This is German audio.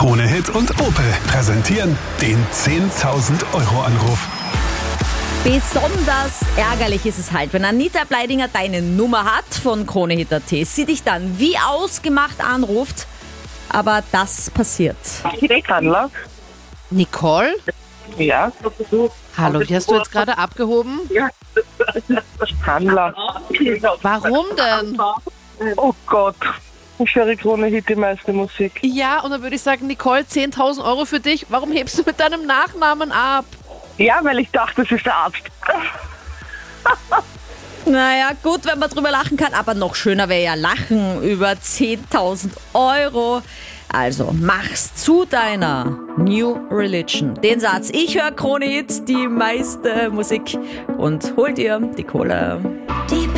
Krone Hit und Opel präsentieren den 10.000-Euro-Anruf. Besonders ärgerlich ist es halt, wenn Anita Bleidinger deine Nummer hat von Krone Hit.at, sie dich dann wie ausgemacht anruft, aber das passiert. Handler? Nicole? Ja. Hallo, die hast du jetzt gerade abgehoben? Handler. Warum denn? Oh Gott. Ich höre Krone Hit, die meiste Musik. Ja, und dann würde ich sagen, Nicole, 10.000 Euro für dich. Warum hebst du mit deinem Nachnamen ab? Ja, weil ich dachte, das ist der Arzt. Naja, gut, wenn man drüber lachen kann, aber noch schöner wäre ja lachen über 10.000 Euro. Also mach's zu deiner New Religion. Den Satz, ich höre Krone Hit, die meiste Musik und hol dir die Kohle. Die